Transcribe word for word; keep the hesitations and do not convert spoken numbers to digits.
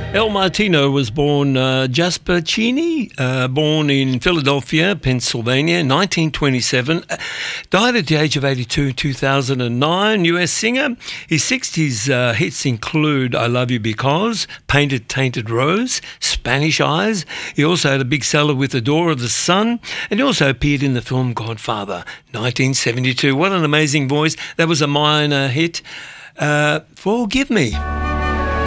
El Martino was born uh, Jasper Cheney, uh, born in Philadelphia, Pennsylvania, in nineteen twenty-seven. Uh, died at the age of eighty-two in two thousand nine. U S singer. His sixties uh, hits include I Love You Because, Painted Tainted Rose, Spanish Eyes. He also had a big seller with The Door of the Sun, and he also appeared in the film Godfather, nineteen seventy-two. What an amazing voice. That was a minor hit. Uh, Forgive Me.